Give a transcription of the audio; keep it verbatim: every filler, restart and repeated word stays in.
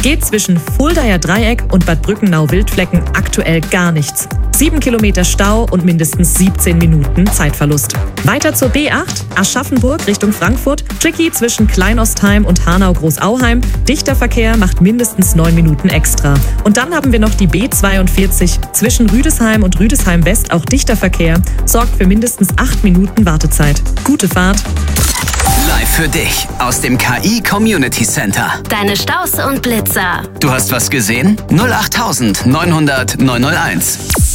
Geht zwischen Fuldaer Dreieck und Bad Brückenau-Wildflecken aktuell gar nichts. Sieben Kilometer Stau und mindestens siebzehn Minuten Zeitverlust. Weiter zur B acht, Aschaffenburg Richtung Frankfurt. Tricky zwischen Kleinostheim und Hanau-Großauheim. Dichter Verkehr macht mindestens neun Minuten extra. Und dann haben wir noch die B zweiundvierzig. Zwischen Rüdesheim und Rüdesheim West auch dichter Verkehr. Sorgt für mindestens acht Minuten Wartezeit. Gute Fahrt. Live für dich aus dem K I Community Center. Deine Staus und Blitzer. Du hast was gesehen? null acht neunhundert neunhunderteins.